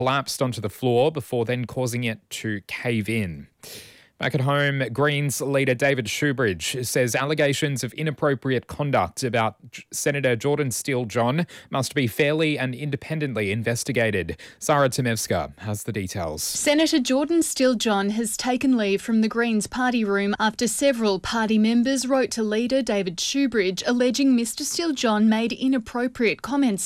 collapsed onto the floor before then causing it to cave in. Back at home, Greens leader David Shoebridge says allegations of inappropriate conduct about Senator Jordan Steele-John must be fairly and independently investigated. Sara Temevska has the details. Senator Jordan Steele-John has taken leave from the Greens party room after several party members wrote to leader David Shoebridge alleging Mr Steele-John made inappropriate comments